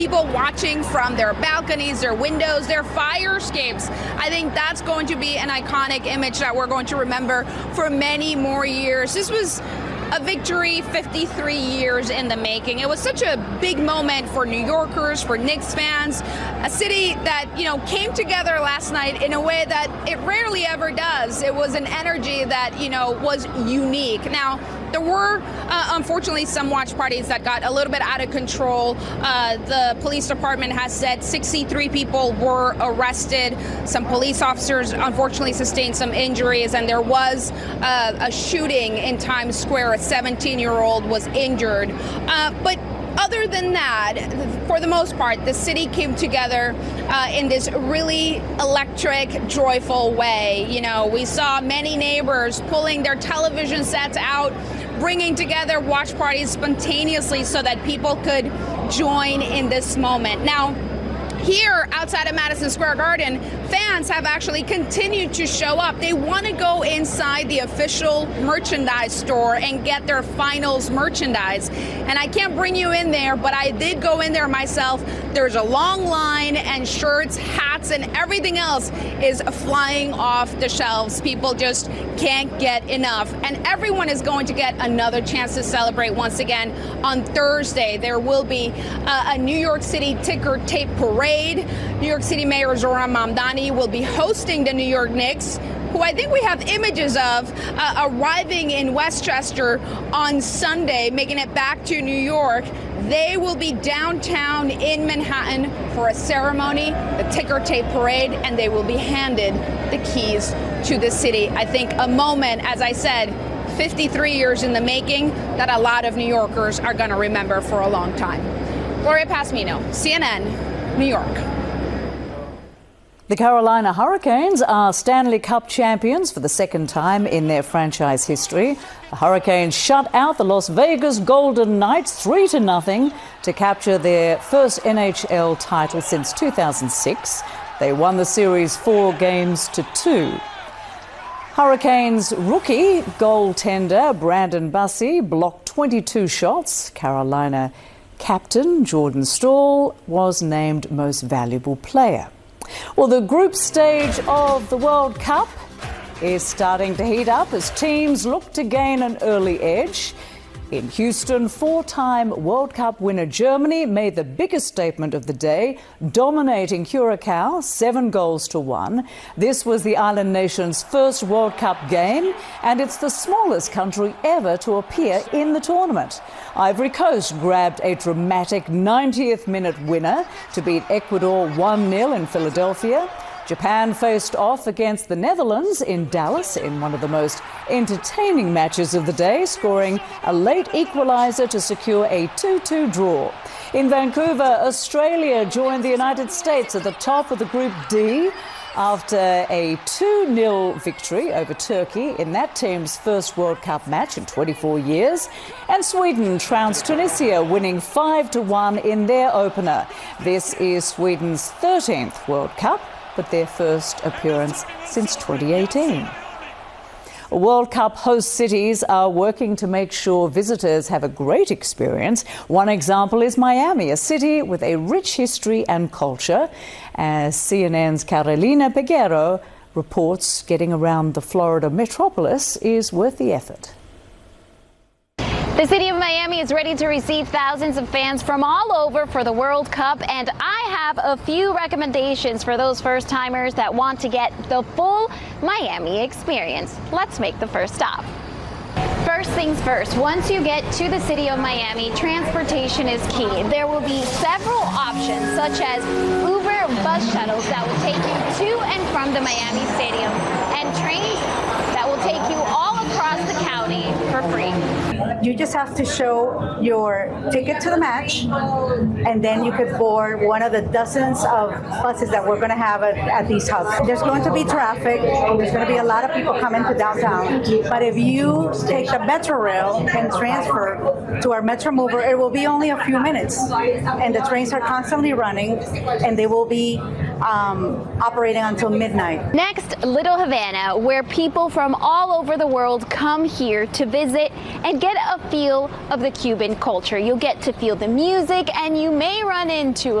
people watching from their balconies, their windows, their fire escapes. I think that's going to be an iconic image that we're going to remember for many more years. This was a victory 53 years in the making. It was such a big moment for New Yorkers, for Knicks fans, a city that, came together last night in a way that it rarely ever does. It was an energy that, was unique. Now, there were, unfortunately, some watch parties that got a little bit out of control. The police department has said 63 people were arrested. Some police officers, unfortunately, sustained some injuries, and there was a shooting in Times Square. A 17-year-old was injured. But other than that, for the most part, the city came together in this really electric, joyful way. We saw many neighbors pulling their television sets out, bringing together watch parties spontaneously so that people could join in this moment. Now, here outside of Madison Square Garden, fans have actually continued to show up. They want to go inside the official merchandise store and get their finals merchandise. And I can't bring you in there, but I did go in there myself. There's a long line, and shirts, hats, and everything else is flying off the shelves. People just can't get enough. And everyone is going to get another chance to celebrate once again on Thursday. There will be a New York City ticker tape parade. New York City Mayor Zohran Mamdani will be hosting the New York Knicks, who I think we have images of arriving in Westchester on Sunday, making it back to New York. They will be downtown in Manhattan for a ceremony, the ticker tape parade, and they will be handed the keys to the city. I think a moment, as I said, 53 years in the making, that a lot of New Yorkers are going to remember for a long time. Gloria Pasmino, CNN, New York. The Carolina Hurricanes are Stanley Cup champions for the second time in their franchise history. The Hurricanes shut out the Las Vegas Golden Knights 3-0 to capture their first NHL title since 2006. They won the series 4-2. Hurricanes rookie goaltender Brandon Bussi blocked 22 shots. Carolina captain Jordan Staal was named most valuable player. Well, the group stage of the World Cup is starting to heat up as teams look to gain an early edge. In Houston, four-time World Cup winner Germany made the biggest statement of the day, dominating Curacao 7-1. This was the island nation's first World Cup game, and it's the smallest country ever to appear in the tournament. Ivory Coast grabbed a dramatic 90th minute winner to beat Ecuador 1-0 in Philadelphia. Japan faced off against the Netherlands in Dallas in one of the most entertaining matches of the day, scoring a late equaliser to secure a 2-2 draw. In Vancouver, Australia joined the United States at the top of the Group D after a 2-0 victory over Turkey in that team's first World Cup match in 24 years. And Sweden trounced Tunisia, winning 5-1 in their opener. This is Sweden's 13th World Cup, but their first appearance since 2018. World Cup host cities are working to make sure visitors have a great experience. One example is Miami, a city with a rich history and culture. As CNN's Carolina Peguero reports, getting around the Florida metropolis is worth the effort. The city of Miami is ready to receive thousands of fans from all over for the World Cup, and I have a few recommendations for those first-timers that want to get the full Miami experience. Let's make the first stop. First things first, once you get to the city of Miami, transportation is key. There will be several options, such as Uber bus shuttles that will take you to and from the Miami Stadium, and trains that will take you all across the county for free. You just have to show your ticket to the match, and then you could board one of the dozens of buses that we're going to have at these hubs. There's going to be traffic. There's going to be a lot of people coming to downtown. But if you take the Metro Rail and transfer to our Metro Mover, it will be only a few minutes. And the trains are constantly running, and they will be operating until midnight. Next, Little Havana, where people from all over the world come here to visit and get a feel of the Cuban culture. You'll get to feel the music, and you may run into